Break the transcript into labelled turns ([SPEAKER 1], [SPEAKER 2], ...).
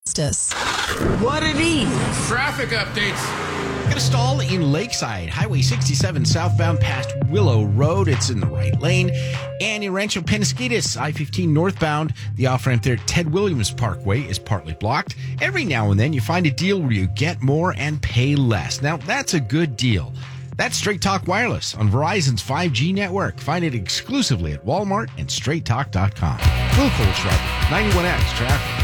[SPEAKER 1] What it is?
[SPEAKER 2] Traffic updates.
[SPEAKER 3] Got a stall in Lakeside, Highway 67 southbound past Willow Road. It's in the right lane. And in Rancho Penasquitos, I-15 northbound, the off-ramp there at Ted Williams Parkway is partly blocked. Every now and then you find a deal where you get more and pay less. Now, that's a good deal. That's Straight Talk Wireless on Verizon's 5G network. Find it exclusively at Walmart and straighttalk.com. Will Cole Schreiber, 91X Traffic.